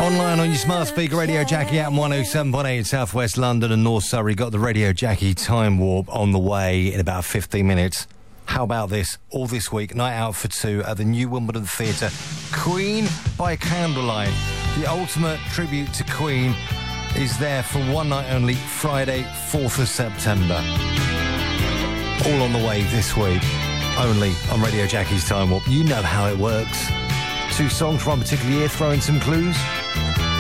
Online on your smart speaker, Radio Jackie at 107.8 in South West London and North Surrey. Got the Radio Jackie Time Warp on the way in about 15 minutes. How about this? All this week, night out for two at the New Wimbledon Theatre. Queen by Candlelight. The ultimate tribute to Queen is there for one night only, Friday, 4th of September. All on the way this week, only on Radio Jackie's Time Warp. You know how it works. Two songs from one particular year, throw in some clues.